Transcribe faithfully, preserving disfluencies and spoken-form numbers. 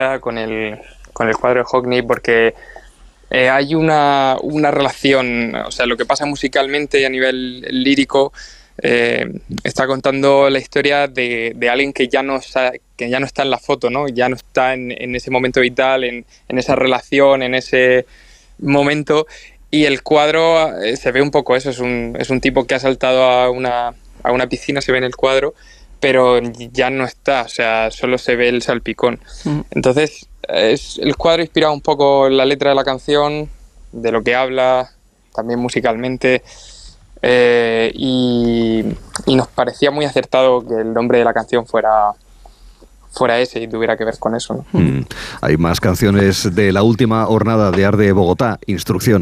con el, con el cuadro de Hockney porque eh, hay una, una relación, o sea, lo que pasa musicalmente a nivel lírico eh, está contando la historia de, de alguien que ya no está, que ya no está en la foto, ¿no? Ya no está en, en ese momento vital, en, en esa relación, en ese momento, y el cuadro eh, se ve un poco eso, es un, es un tipo que ha saltado a una, a una piscina, se ve en el cuadro, pero ya no está, o sea, solo se ve el salpicón. Mm. Entonces, es, el cuadro inspira un poco la letra de la canción, de lo que habla, también musicalmente, eh, y, y nos parecía muy acertado que el nombre de la canción fuera, fuera ese y tuviera que ver con eso, ¿no? Mm. Hay más canciones de la última jornada de Arde Bogotá, Instrucción.